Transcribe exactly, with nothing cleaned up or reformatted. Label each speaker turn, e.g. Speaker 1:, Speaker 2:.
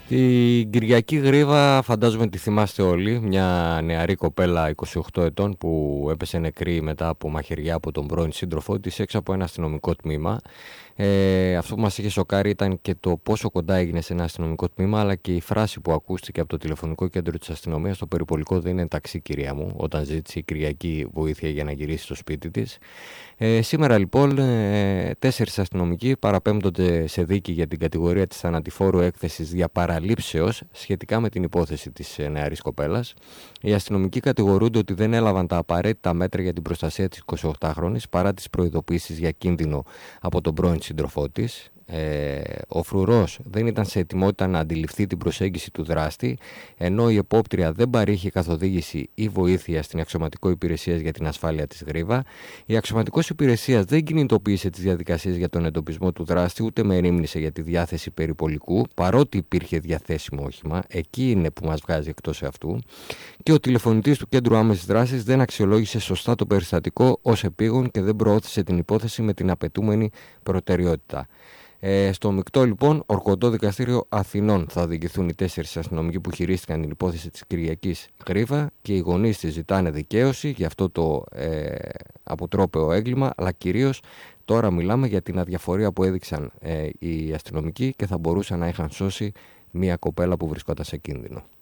Speaker 1: Την Κυριακή Γρίβα φαντάζομαι τη θυμάστε όλοι, μια νεαρή κοπέλα είκοσι οκτώ ετών που έπεσε νεκρή μετά από μαχαιριά από τον πρώην σύντροφό της έξω από ένα αστυνομικό τμήμα. Ε, αυτό που μας είχε σοκάρει ήταν και το πόσο κοντά έγινε σε ένα αστυνομικό τμήμα, αλλά και η φράση που ακούστηκε από το τηλεφωνικό κέντρο της αστυνομίας: «Το περιπολικό δεν είναι ταξί, κυρία μου», όταν ζήτησε η Κυριακή βοήθεια για να γυρίσει στο σπίτι της. Ε, σήμερα λοιπόν ε, τέσσερις αστυνομικοί παραπέμπτονται σε δίκη για την κατηγορία της θανατηφόρου έκθεσης δια παραλήψεως σχετικά με την υπόθεση της ε, νεαρής κοπέλας. Οι αστυνομικοί κατηγορούνται ότι δεν έλαβαν τα απαραίτητα μέτρα για την προστασία της εικοσιοκτάχρονης παρά τις προειδοποιήσεις για κίνδυνο από τον πρώην σύντροφό της. Ε, ο φρουρός δεν ήταν σε ετοιμότητα να αντιληφθεί την προσέγγιση του δράστη, ενώ η επόπτρια δεν παρήχε καθοδήγηση ή βοήθεια στην αξιωματικό υπηρεσίας για την ασφάλεια της Γρίβα. Η αξιωματικός υπηρεσίας δεν κινητοποίησε τις διαδικασίες για τον εντοπισμό του δράστη, ούτε μερίμνησε για τη διάθεση περιπολικού, παρότι υπήρχε διαθέσιμο όχημα. Εκεί είναι που μας βγάζει εκτός αυτού. Και ο τηλεφωνητής του κέντρου άμεσης δράσης δεν αξιολόγησε σωστά το περιστατικό ως επίγον και δεν προώθησε την υπόθεση με την απαιτούμενη προτεραιότητα. Ε, στο μεικτό λοιπόν Ορκωτό Δικαστήριο Αθηνών θα οδηγηθούν οι τέσσερις αστυνομικοί που χειρίστηκαν την υπόθεση της Κυριακής Γρίβα, και οι γονείς της ζητάνε δικαίωση για αυτό το ε, αποτρόπαιο έγκλημα, αλλά κυρίως τώρα μιλάμε για την αδιαφορία που έδειξαν ε, οι αστυνομικοί και θα μπορούσαν να είχαν σώσει μια κοπέλα που βρισκόταν σε κίνδυνο.